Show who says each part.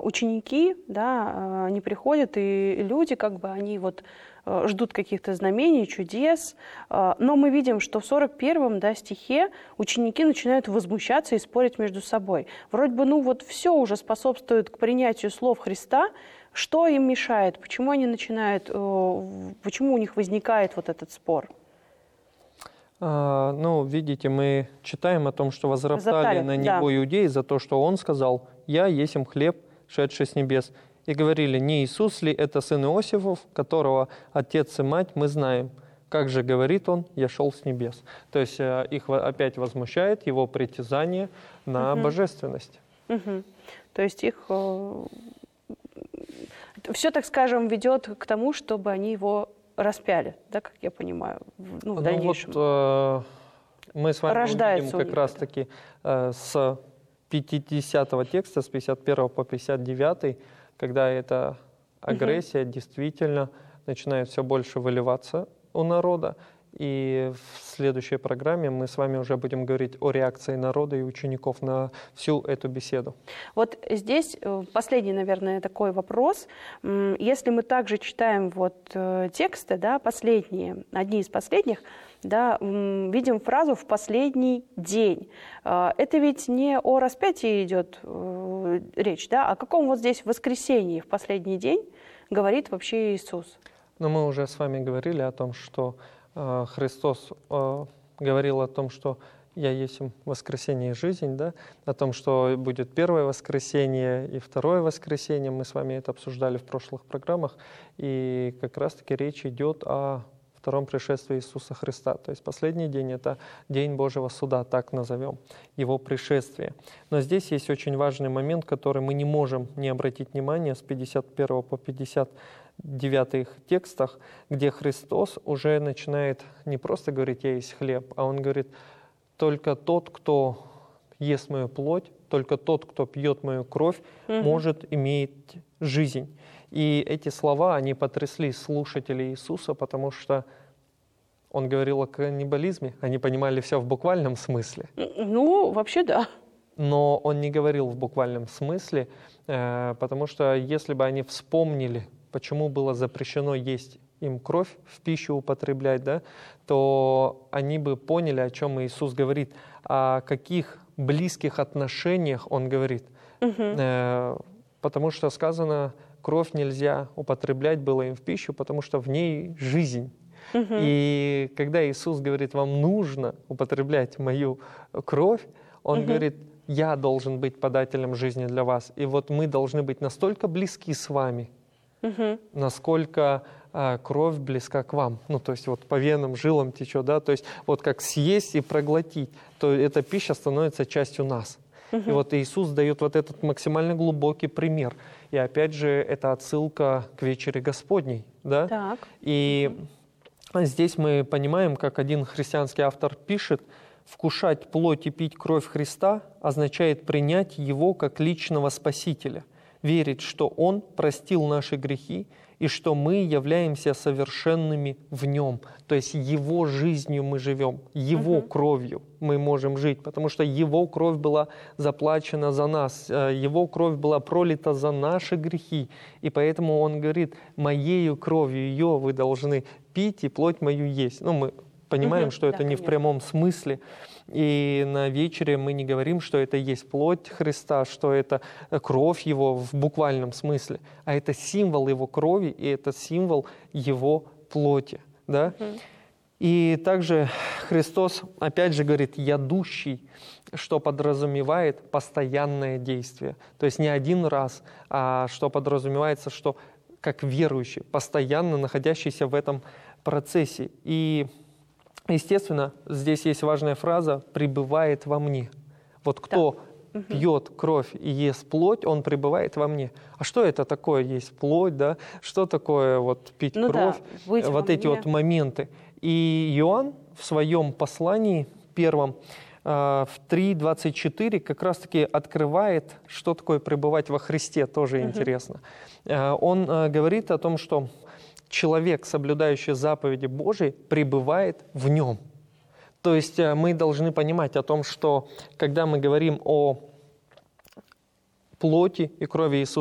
Speaker 1: ученики, да, они приходят, и люди, как бы, они вот ждут каких-то знамений, чудес, но мы видим, что в 41-м, да, стихе ученики начинают возмущаться и спорить между собой. Вроде бы, ну вот все уже способствует к принятию слов Христа. Что им мешает? Почему они начинают, почему у них возникает вот этот спор?
Speaker 2: Ну, видите, мы читаем о том, что возроптали на него иудеи за то, что он сказал: «Я есмь хлеб, шедший с небес». И говорили: не Иисус ли это сын Иосифов, которого отец и мать мы знаем? Как же говорит он: «Я шел с небес». То есть их опять возмущает его притязание на божественность.
Speaker 1: То есть их все, так скажем, ведет к тому, чтобы они его распяли, да, как я понимаю, в дальнейшем.
Speaker 2: Вот, мы с вами
Speaker 1: Рождается
Speaker 2: увидим как раз-таки с 50-го текста, с 51 по 59, когда эта агрессия действительно начинает все больше выливаться у народа. И в следующей программе мы с вами уже будем говорить о реакции народа и учеников на всю эту беседу.
Speaker 1: Вот здесь последний, наверное, такой вопрос. Если мы также читаем вот тексты, да, последние, одни из последних, да, видим фразу «в последний день». Это ведь не о распятии идет речь, да? О каком вот здесь воскресении в последний день говорит вообще Иисус?
Speaker 2: Но мы уже с вами говорили о том, что Христос говорил о том, что «Я есть воскресение и жизнь», да? О том, что будет первое воскресение и второе воскресение. Мы с вами это обсуждали в прошлых программах. И как раз-таки речь идет о втором пришествии Иисуса Христа. То есть последний день — это день Божьего суда, так назовем, Его пришествие. Но здесь есть очень важный момент, который мы не можем не обратить внимание с 51 по 59 текстах, где Христос уже начинает не просто говорить «я есть хлеб», а Он говорит: «Только тот, кто ест мою плоть, только тот, кто пьет мою кровь, может иметь жизнь». И эти слова, они потрясли слушателей Иисуса, потому что Он говорил о каннибализме. Они понимали все в буквальном смысле.
Speaker 1: Ну, вообще да.
Speaker 2: Но Он не говорил в буквальном смысле, потому что если бы они вспомнили, почему было запрещено есть им кровь в пищу употреблять, да, то они бы поняли, о чем Иисус говорит, о каких близких отношениях Он говорит. Потому что сказано, кровь нельзя употреблять было им в пищу, потому что в ней жизнь. И когда Иисус говорит: вам нужно употреблять мою кровь, Он говорит: я должен быть подателем жизни для вас. И вот мы должны быть настолько близки с вами, насколько кровь близка к вам. Ну, то есть вот по венам, жилам течет, да, то есть вот как съесть и проглотить, то эта пища становится частью нас. И вот Иисус дает вот этот максимально глубокий пример. И опять же, это отсылка к вечере Господней, да?
Speaker 1: Так.
Speaker 2: И здесь мы понимаем, как один христианский автор пишет: «Вкушать плоть и пить кровь Христа означает принять Его как личного Спасителя, верить, что Он простил наши грехи и что мы являемся совершенными в Нем». То есть Его жизнью мы живем, Его кровью мы можем жить, потому что Его кровь была заплачена за нас, Его кровь была пролита за наши грехи. И поэтому Он говорит: «Моею кровью ее вы должны пить и плоть мою есть». Ну, мы понимаем, что это не в прямом смысле. И на вечере мы не говорим, что это есть плоть Христа, что это кровь Его в буквальном смысле, а это символ Его крови, и это символ Его плоти. Да? И также Христос опять же говорит «ядущий», что подразумевает постоянное действие. То есть не один раз, а что подразумевается, что как верующий, постоянно находящийся в этом процессе. И естественно, здесь есть важная фраза «пребывает во мне». Вот кто пьет кровь и ест плоть, он пребывает во мне. А что это такое есть плоть, да? Что такое вот пить кровь? Да, вот эти вот моменты. И Иоанн в своем послании первом в 3:24 как раз-таки открывает, что такое пребывать во Христе, тоже интересно. Он говорит о том, что человек, соблюдающий заповеди Божьи, пребывает в Нем. То есть мы должны понимать о том, что когда мы говорим о плоти и крови Иисуса